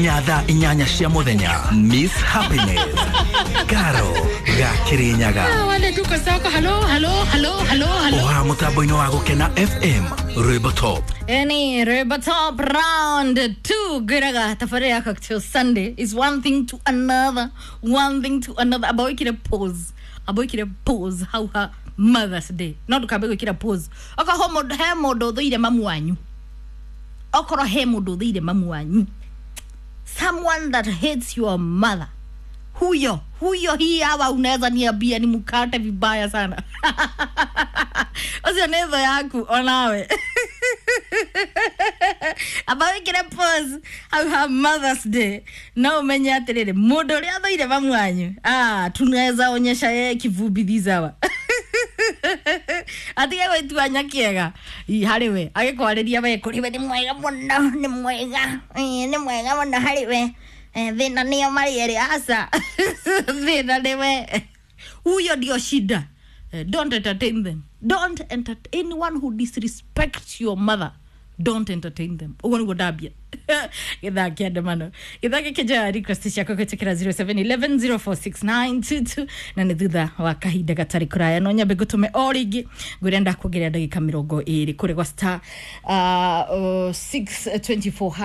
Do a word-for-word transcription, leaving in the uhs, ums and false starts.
Nyatha inyanya cia muthenya Miss Happiness Karo Gakirinyaga ah wale tuko sako hello hello hello hello hello oha mutambo-ini wa gukena F M Rwimbo Top any Rwimbo Top round two giraga tafari yako till Sunday is one thing to another one thing to another about kira pause about kira pause how her Mother's Day not kabe kira pause aka homo he modo thire mamu wanyu okoro he modo thire mamu wanyu someone that hates your mother huyo huyo hii hawa unaweza niambia ni mkate vibaya sana osio nezo yaku onawe abawe kire pause how her Mother's Day na umenya atirire mundu ria thoire mamu wanyu ah tunaweza onyesha yeye kivubi thizawa atige gwitua nyakiega i hariwe agikwariria we kuriwe ni mwega muno ni mwega ni mwega muno hariwe thina niyo mariere asa thina niwe huyo ndio shida. Don't entertain them. Don't entertain anyone who disrespects your mother. Don't entertain them. Uwani godabia. Githa kiende mano. Githa kikeja request yako kutekera zero seven one one zero four six nine two two na ni thutha wa kahinda gatari kuraya no nyambe gutume origi ngurenda kugeria ndagika mirongo iri kuri gwa star uh, uh, six twenty-four